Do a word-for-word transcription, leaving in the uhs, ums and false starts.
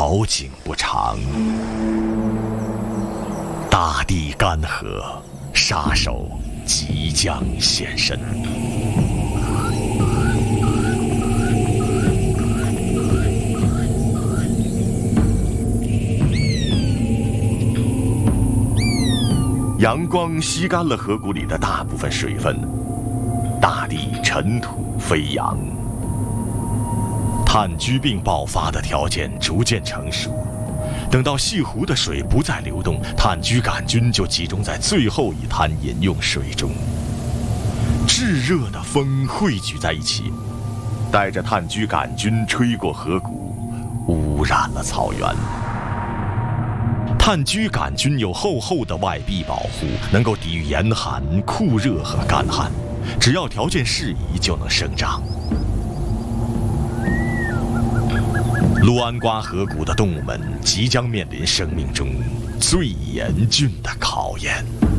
好景不长，大地干涸，杀手即将现身。阳光吸干了河谷里的大部分水分，大地尘土飞扬。炭疽病爆发的条件逐渐成熟，等到西湖的水不再流动，炭疽杆菌就集中在最后一滩饮用水中。炙热的风汇聚在一起，带着炭疽杆菌吹过河谷，污染了草原。炭疽杆菌有厚厚的外壁保护，能够抵御严寒、酷热和干旱，只要条件适宜就能生长。卢安瓜河谷的动物们即将面临生命中最严峻的考验。